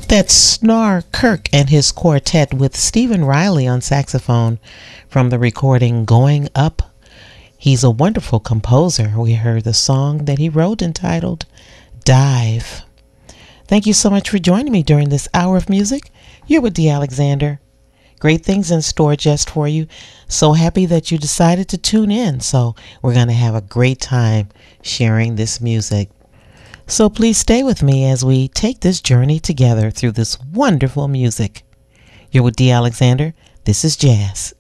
That's Snar Kirk and his quartet with Stephen Riley on saxophone from the recording Going Up. He's a wonderful composer. We heard the song that he wrote entitled Dive. Thank you so much for joining me during this hour of music. You're with Dee Alexander. Great things in store just for you. So happy that you decided to tune in. So we're going to have a great time sharing this music. So please stay with me as we take this journey together through this wonderful music. You're with Dee Alexander. This is Jazz.